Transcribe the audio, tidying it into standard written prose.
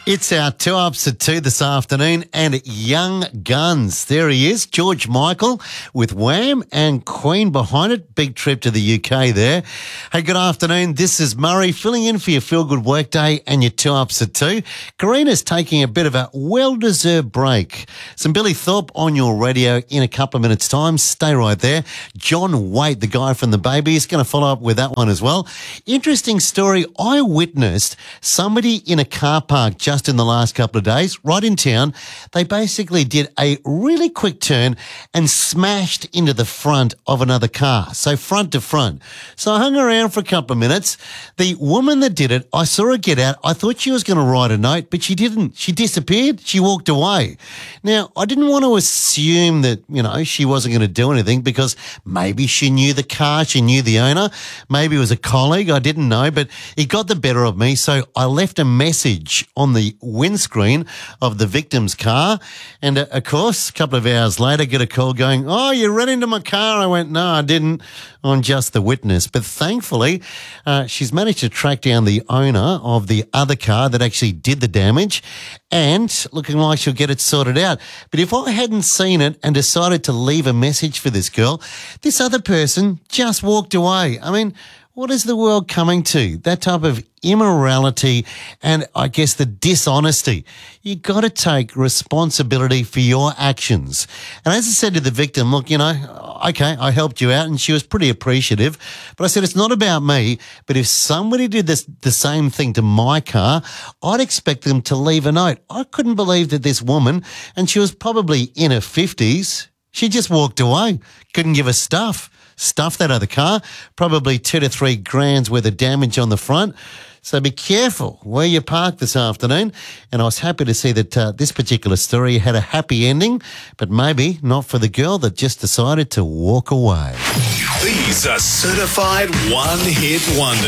It's our 2 ups at 2 this afternoon, and Young Guns. There he is, George Michael with Wham and Queen behind it. Big trip to the UK there. Hey, good afternoon. This is Murray filling in for your Feel Good Workday and your 2 ups at 2. Karina's taking a bit of a well-deserved break. Some Billy Thorpe on your radio in a couple of minutes' time. Stay right there. John Waite, the guy from The Baby, is going to follow up with that one as well. Interesting story. I witnessed somebody in a car park just in the last couple of days, right in town. They basically did a really quick turn and smashed into the front of another car, so front to front. So I hung around for a couple of minutes. The woman that did it, I saw her get out. I thought she was going to write a note, but she didn't. She disappeared. She walked away. Now, I didn't want to assume that, she wasn't going to do anything because maybe she knew the car, she knew the owner. Maybe it was a colleague. I didn't know, but it got the better of me. So I left a message on the windscreen of the victim's car. And of course, a couple of hours later, get a call going, "Oh, you ran into my car." I went, "No, I didn't. I'm just the witness." But thankfully, she's managed to track down the owner of the other car that actually did the damage, and looking like she'll get it sorted out. But if I hadn't seen it and decided to leave a message for this girl, this other person just walked away. I mean, what is the world coming to? That type of immorality and I guess the dishonesty. You got to take responsibility for your actions. And as I said to the victim, look, okay, I helped you out, and she was pretty appreciative. But I said, it's not about me, but if somebody did the same thing to my car, I'd expect them to leave a note. I couldn't believe that this woman, and she was probably in her 50s, she just walked away, couldn't give a stuff that other car, probably 2 to 3 grand's worth of damage on the front. So be careful where you park this afternoon. And I was happy to see that this particular story had a happy ending, but maybe not for the girl that just decided to walk away. These are certified one-hit wonders.